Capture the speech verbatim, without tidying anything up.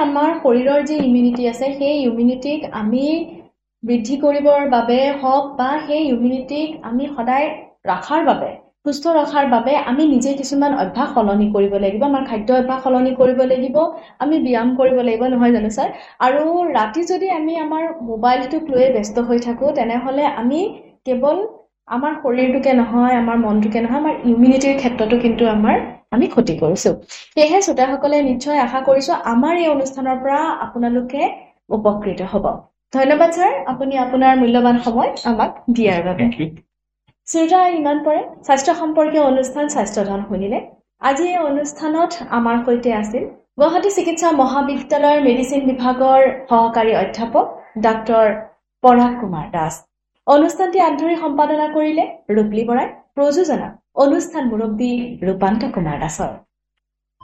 আমাৰ শৰীৰৰ যে ইমিউনিটি আছে সেই ইমিউনিটিক আমি বৃদ্ধি কৰিবৰ বাবে হওক বা সেই ইমিউনিটিক আমি সদায় ৰাখাৰ বাবে সুস্থ ৰখাৰ বাবে আমি নিজে কিছুমান অভ্যাস সলনি কৰিব লাগিব আমাৰ খাদ্য অভ্যাস সলনি কৰিব লাগিব আমি ব্যায়াম কৰিব লাগিব নহয় জানো স্যাৰ আৰু ৰাতি যদি আমি আমাৰ মোবাইলটোক লৈ ব্যস্ত হৈ থাকো তেনেহলে আমি কেৱল আমাৰ শৰীৰটোকে নহয় আমাৰ মনটোকে নহয় আমাৰ ইমিউনিটিৰ ক্ষেত্ৰতো কিন্তু আমাৰ আমি ক্ষতি কৰিছো সেয়েহে শ্ৰোতাসকলে নিশ্চয় আশা কৰিছো আমাৰ এই অনুষ্ঠানৰ পৰা আপোনালোকে উপকৃত হ'ব ধন্যবাদ স্যাৰ আপুনি আপোনাৰ মূল্যৱান সময় আমাক দিয়াৰ বাবে শ্ৰোতা ইমান পৰে স্বাস্থ্য সম্পৰ্কীয় অনুষ্ঠান স্বাস্থ্যধন শুনিলে আজি এই অনুষ্ঠানত আমাৰ সৈতে আছিল গুৱাহাটী চিকিৎসা মহাবিদ্যালয়ৰ মেডিচিন বিভাগৰ সহকাৰী অধ্যাপক ডাক্তৰ পৰাগ কুমাৰ দাস অনুষ্ঠানটি আন্তৰিক সম্পাদনা কৰিলে ৰূপলী বৰাই প্ৰযোজনা অনুষ্ঠান মুৰব্বী ৰূপান্ত কুমাৰ দাসৰ